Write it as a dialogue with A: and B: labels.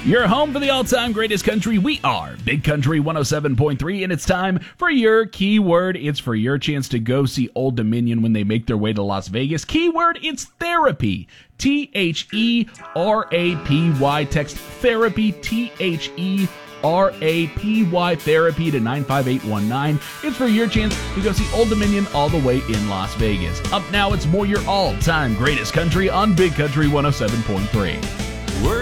A: Your home for the all-time greatest country. We are Big Country 107.3, and it's time for your keyword. It's for your chance to go see Old Dominion when they make their way to Las Vegas. Keyword, it's therapy. Therapy. Text therapy. Therapy, therapy to 95819. It's for your chance to go see Old Dominion all the way in Las Vegas. Up now, it's more your all-time greatest country on Big Country 107.3.